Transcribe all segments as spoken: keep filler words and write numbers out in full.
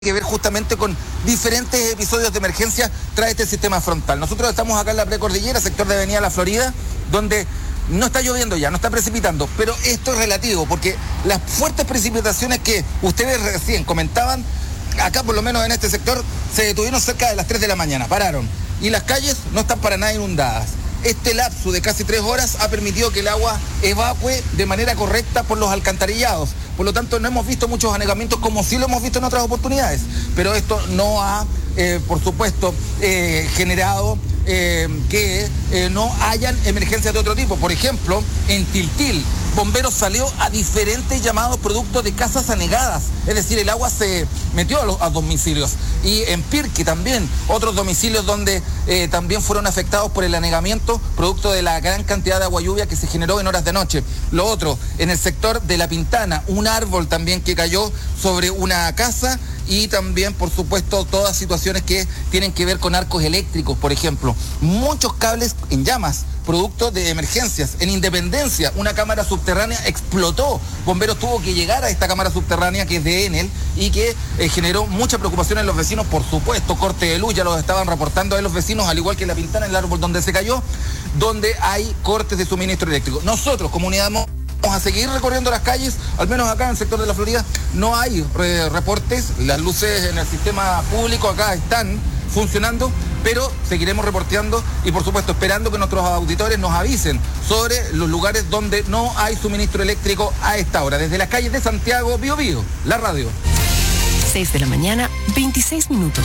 que ver justamente con diferentes episodios de emergencia trae este sistema frontal. Nosotros estamos acá en la precordillera, sector de Avenida La Florida, donde no está lloviendo ya, no está precipitando, pero esto es relativo, porque las fuertes precipitaciones que ustedes recién comentaban, acá por lo menos en este sector, se detuvieron cerca de las tres de la mañana, pararon, y las calles no están para nada inundadas. Este lapso de casi tres horas ha permitido que el agua evacue de manera correcta por los alcantarillados. Por lo tanto, no hemos visto muchos anegamientos como sí lo hemos visto en otras oportunidades. Pero esto no ha, eh, por supuesto, eh, generado eh, que eh, no hayan emergencias de otro tipo. Por ejemplo, en Tiltil, Bomberos salió a diferentes llamados producto de casas anegadas. Es decir, el agua se metió a los a domicilios. Y en Pirque también, otros domicilios donde eh, también fueron afectados por el anegamiento, producto de la gran cantidad de agua lluvia que se generó en horas de noche. Lo otro, en el sector de La Pintana, un árbol también que cayó sobre una casa y también, por supuesto, todas situaciones que tienen que ver con arcos eléctricos, por ejemplo. Muchos cables en llamas, producto de emergencias. En Independencia, una cámara subterránea explotó. Bomberos tuvo que llegar a esta cámara subterránea que es de Enel y que eh, generó mucha preocupación en los vecinos, por supuesto. Corte de luz, ya los estaban reportando a los vecinos, al igual que en La Pintana, el árbol donde se cayó, donde hay cortes de suministro eléctrico. Nosotros, comunidad, vamos a seguir recorriendo las calles, al menos acá en el sector de La Florida no hay eh, reportes, las luces en el sistema público acá están funcionando, pero seguiremos reporteando y por supuesto esperando que nuestros auditores nos avisen sobre los lugares donde no hay suministro eléctrico a esta hora. Desde las calles de Santiago, Bío Bío, la radio. seis de la mañana, veintiséis minutos.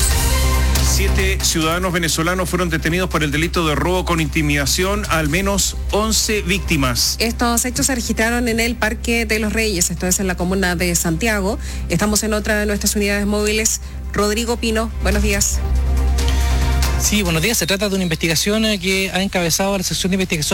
Siete ciudadanos venezolanos fueron detenidos por el delito de robo con intimidación, al menos once víctimas. Estos hechos se registraron en el Parque de los Reyes, esto es en la comuna de Santiago. Estamos en otra de nuestras unidades móviles. Rodrigo Pino, buenos días. Sí, buenos días. Se trata de una investigación que ha encabezado la sección de investigación